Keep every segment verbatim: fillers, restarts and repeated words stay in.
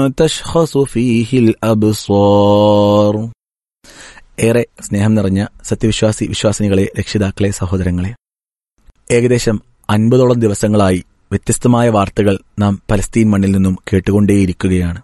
തശ്ഖസു ഫീഹിൽ അബ്സാർ. ഏറെ സ്നേഹം നിറഞ്ഞ സത്യവിശ്വാസി വിശ്വാസിനികളെ, രക്ഷിതാക്കളെ, സഹോദരങ്ങളെ, ഏകദേശം അൻപതോളം ദിവസങ്ങളായി വ്യത്യസ്തമായ വാർത്തകൾ നാം പലസ്തീൻ മണ്ണിൽ നിന്നും കേട്ടുകൊണ്ടേയിരിക്കുകയാണ്.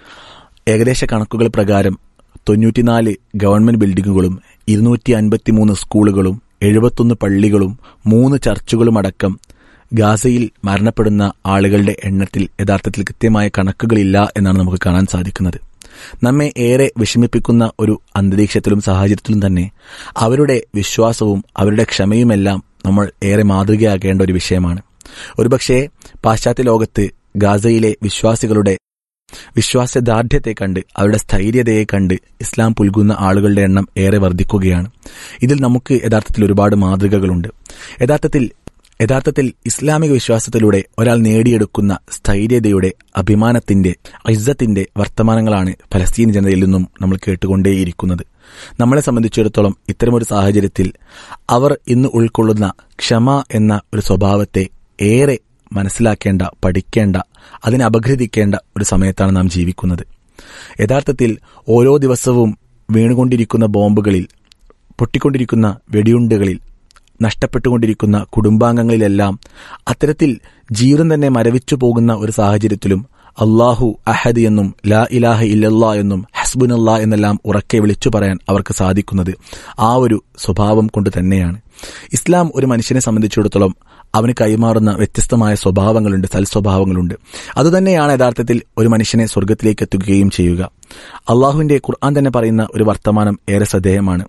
ഏകദേശ കണക്കുകൾ പ്രകാരം തൊണ്ണൂറ്റിനാല് ഗവൺമെന്റ് ബിൽഡിങ്ങുകളും ഇരുന്നൂറ്റി അൻപത്തിമൂന്ന് സ്കൂളുകളും എഴുപത്തൊന്ന് പള്ളികളും മൂന്ന് ചർച്ചുകളും അടക്കം ഗാസയിൽ മരണപ്പെടുന്ന ആളുകളുടെ എണ്ണത്തിൽ യഥാർത്ഥത്തിൽ കൃത്യമായ കണക്കുകളില്ല എന്നാണ് നമുക്ക് കാണാൻ സാധിക്കുന്നത്. നമ്മെ ഏറെ വിഷമിപ്പിക്കുന്ന ഒരു അന്തരീക്ഷത്തിലും സാഹചര്യത്തിലും തന്നെ അവരുടെ വിശ്വാസവും അവരുടെ ക്ഷമയുമെല്ലാം നമ്മൾ ഏറെ മാതൃകയാകേണ്ട ഒരു വിഷയമാണ്. ഒരുപക്ഷെ പാശ്ചാത്യ ലോകത്ത് ഗാസയിലെ വിശ്വാസികളുടെ വിശ്വാസദാർഢ്യത്തെ കണ്ട്, അവരുടെ സ്ഥൈര്യതയെ കണ്ട് ഇസ്ലാം പുൽകുന്ന ആളുകളുടെ എണ്ണം ഏറെ വർദ്ധിക്കുകയാണ്. ഇതിൽ നമുക്ക് യഥാർത്ഥത്തിൽ ഒരുപാട് മാതൃകകളുണ്ട്. യഥാർത്ഥത്തിൽ യഥാർത്ഥത്തിൽ ഇസ്ലാമിക വിശ്വാസത്തിലൂടെ ഒരാൾ നേടിയെടുക്കുന്ന സ്ഥൈര്യതയുടെ, അഭിമാനത്തിന്റെ, ഇസ്സത്തിന്റെ വർത്തമാനങ്ങളാണ് പലസ്തീൻ ജനതയിൽ നിന്നും നമ്മൾ കേട്ടുകൊണ്ടേയിരിക്കുന്നത്. നമ്മളെ സംബന്ധിച്ചിടത്തോളം ഇത്തരമൊരു സാഹചര്യത്തിൽ അവർ ഇന്ന് ഉൾക്കൊള്ളുന്ന ക്ഷമ എന്ന ഒരു സ്വഭാവത്തെ ഏറെ മനസ്സിലാക്കേണ്ട, പഠിക്കേണ്ട, അതിനെ അപഗ്രഥിക്കേണ്ട ഒരു സമയത്താണ് നാം ജീവിക്കുന്നത്. യഥാർത്ഥത്തിൽ ഓരോ ദിവസവും വീണുകൊണ്ടിരിക്കുന്ന ബോംബുകളിൽ, പൊട്ടിക്കൊണ്ടിരിക്കുന്ന വെടിയുണ്ടുകളിൽ, നഷ്ടപ്പെട്ടുകൊണ്ടിരിക്കുന്ന കുടുംബാംഗങ്ങളിലെല്ലാം അത്തരത്തിൽ ജീവൻ തന്നെ മരവിച്ചു പോകുന്ന ഒരു സാഹചര്യത്തിലും അല്ലാഹു അഹദ് എന്നും ലാ ഇലാഹ ഇല്ലല്ലാ എന്നും ഹസ്ബുനല്ലാ എന്നെല്ലാം ഉറക്കെ വിളിച്ചു പറയാൻ അവർക്ക് സാധിക്കുന്നത് ആ ഒരു സ്വഭാവം കൊണ്ട് തന്നെയാണ്. ഇസ്ലാം ഒരു മനുഷ്യനെ സംബന്ധിച്ചിടത്തോളം അവന് കൈമാറുന്ന വ്യത്യസ്തമായ സ്വഭാവങ്ങളുണ്ട്, സൽസ്വഭാവങ്ങളുണ്ട്. അതുതന്നെയാണ് യഥാർത്ഥത്തിൽ ഒരു മനുഷ്യനെ സ്വർഗത്തിലേക്ക് എത്തുകയും ചെയ്യുക. അള്ളാഹുവിന്റെ ഖുർആൻ തന്നെ പറയുന്ന ഒരു വർത്തമാനം ഏറെ ശ്രദ്ധേയമാണ്.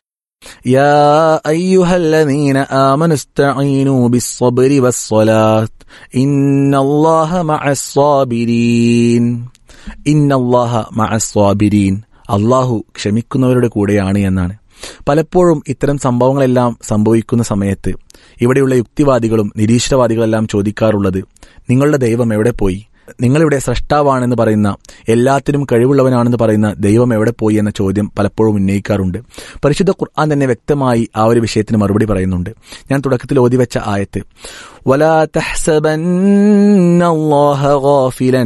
യാ അയ്യുഹല്ലദീന ആമനു ഇസ്തഈനൂ ബിസ്സബ്രി വസ്സലാത്ത് ഇന്നല്ലാഹ മഅസ്സാബിരീൻ. ഇന്നല്ലാഹ മഅസ്സാബിരീൻ. അല്ലാഹു ക്ഷമിക്കുന്നവരുടെ കൂടെയാണ് എന്നാണ്. പലപ്പോഴും ഇത്തരം സംഭവങ്ങളെല്ലാം സംഭവിക്കുന്ന സമയത്ത് ഇവിടെയുള്ള യുക്തിവാദികളും നിരീശ്വരവാദികളെല്ലാം ചോദിക്കാറുള്ളത്, നിങ്ങളുടെ ദൈവം എവിടെ പോയി? നിങ്ങളിവിടെ സ്രഷ്ടാവാണെന്ന് പറയുന്ന, എല്ലാത്തിനും കഴിവുള്ളവനാണെന്ന് പറയുന്ന ദൈവം എവിടെ പോയി എന്ന ചോദ്യം പലപ്പോഴും ഉന്നയിക്കാറുണ്ട്. പരിശുദ്ധ ഖുർആൻ തന്നെ വ്യക്തമായി ആ ഒരു വിഷയത്തിന് മറുപടി പറയുന്നുണ്ട്. ഞാൻ തുടക്കത്തിൽ ഓതിവെച്ച ആയത്ത്, വലാ തഹ്സബന്നല്ലാഹ ഗാഫിലൻ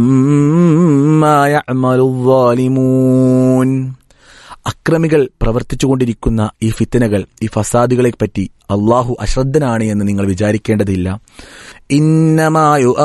അമ്മാ യഅമലുദ്ദാലിമൂൻ. അക്രമികൾ പ്രവർത്തിച്ചുകൊണ്ടിരിക്കുന്ന ഈ ഫിത്തനകൾ, ഈ ഫസാദുകളെപ്പറ്റി അള്ളാഹു അശ്രദ്ധനാണ് എന്ന് നിങ്ങൾ വിചാരിക്കേണ്ടതില്ല. ഇന്നമാ